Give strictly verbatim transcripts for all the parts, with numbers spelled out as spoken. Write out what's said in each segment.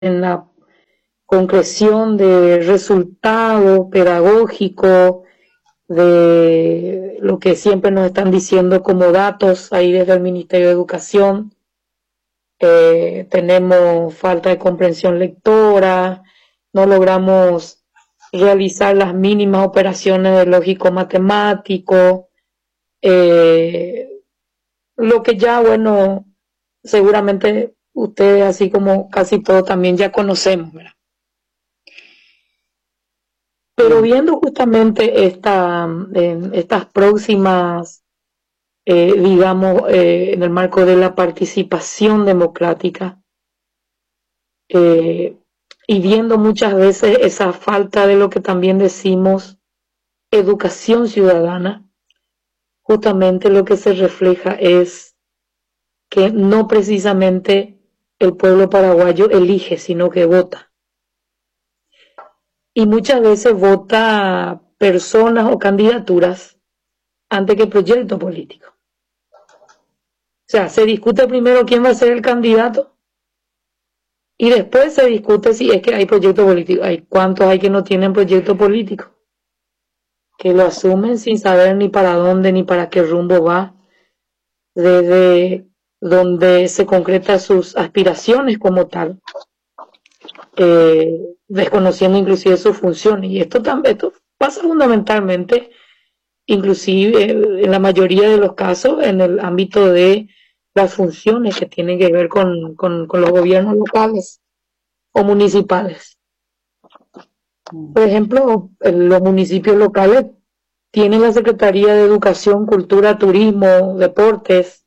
en la concreción de resultado pedagógico, de lo que siempre nos están diciendo como datos ahí desde el Ministerio de Educación. Eh, tenemos falta de comprensión lectora, no logramos realizar las mínimas operaciones de lógico-matemático, eh, lo que ya, bueno, seguramente ustedes, así como casi todo, también ya conocemos, ¿verdad? Pero viendo justamente esta, eh, estas próximas, eh, digamos, eh, en el marco de la participación democrática, eh, y viendo muchas veces esa falta de lo que también decimos educación ciudadana, justamente lo que se refleja es que no precisamente el pueblo paraguayo elige, sino que vota. Y muchas veces vota personas o candidaturas antes que proyecto político. O sea, se discute primero quién va a ser el candidato y después se discute si es que hay proyecto político. Hay cuántos hay que no tienen proyecto político, que lo asumen sin saber ni para dónde ni para qué rumbo va, desde donde se concretan sus aspiraciones como tal, eh, desconociendo inclusive sus funciones. Y esto, esto pasa fundamentalmente, inclusive en la mayoría de los casos, en el ámbito de las funciones que tienen que ver con, con, con los gobiernos locales o municipales. Por ejemplo, los municipios locales tienen la Secretaría de Educación, Cultura, Turismo, Deportes,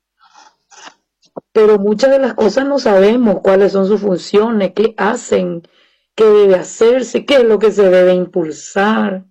pero muchas de las cosas no sabemos cuáles son sus funciones, qué hacen, qué debe hacerse, qué es lo que se debe impulsar,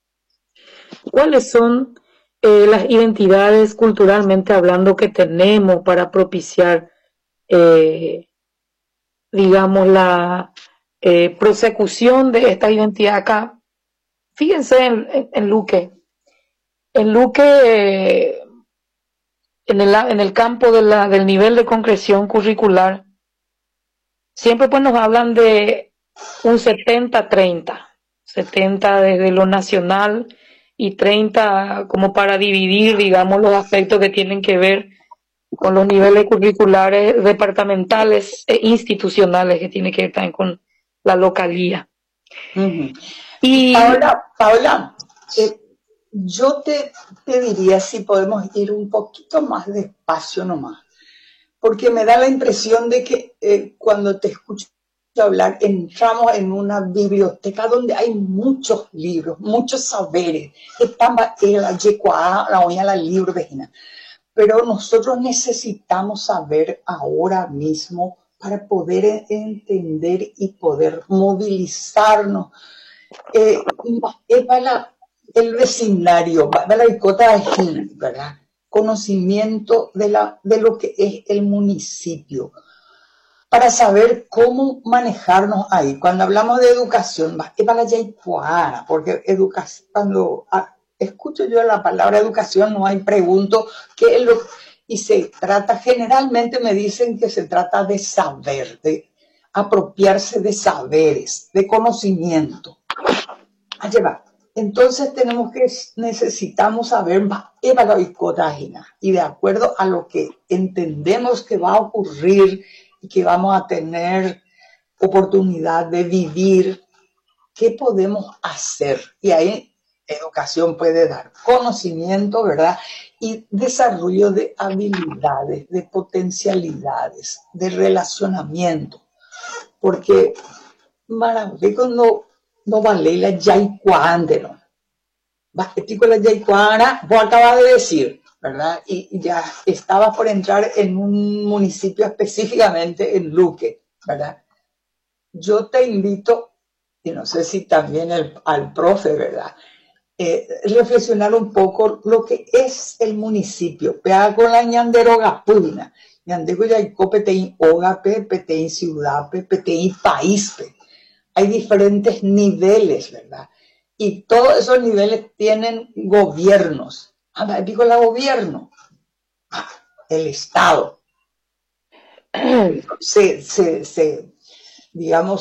cuáles son eh, las identidades culturalmente hablando que tenemos para propiciar, eh, digamos, la eh, prosecución de esta identidad acá. Fíjense en, en, en Luque. En Luque, eh, en, el, en el campo de la, del nivel de concreción curricular, siempre pues nos hablan de un setenta treinta, setenta desde lo nacional y treinta como para dividir, digamos, los aspectos que tienen que ver con los niveles curriculares departamentales e institucionales que tienen que ver también con la localía. Uh-huh. Y Paola, Paola eh, yo te, te diría si podemos ir un poquito más despacio nomás, porque me da la impresión de que eh, cuando te escucho hablar entramos en una biblioteca donde hay muchos libros, muchos saberes, la libro, pero nosotros necesitamos saber ahora mismo para poder entender y poder movilizarnos. Eh, es para el vecindario, para la icota de gente, ¿verdad? Conocimiento de, la, de lo que es el municipio, para saber cómo manejarnos ahí. Cuando hablamos de educación, es para la porque educación, cuando ah, escucho yo la palabra educación, no hay pregunto qué es lo y se trata, generalmente me dicen que se trata de saber, de apropiarse de saberes, de conocimiento. Allá va. Entonces tenemos que, necesitamos saber y de acuerdo a lo que entendemos que va a ocurrir y que vamos a tener oportunidad de vivir, ¿qué podemos hacer? Y ahí educación puede dar conocimiento, ¿verdad? Y desarrollo de habilidades, de potencialidades, de relacionamiento. Porque maravilloso no, no vale la yaicuande, ¿no? Bastetico la yaicuana, vos acabas de decir, ¿verdad? Y, y ya estaba por entrar en un municipio específicamente en Luque, ¿verdad? Yo te invito, y no sé si también el, al profe, ¿verdad? Eh, reflexionar un poco lo que es el municipio. Pega con la ñanderoga puna. Ñandego yaico petein ogape, petein ciudadpe, petein paíspe. Hay diferentes niveles, ¿verdad? Y todos esos niveles tienen gobiernos. Ah, digo la gobierno. El Estado. Se, se, se, digamos,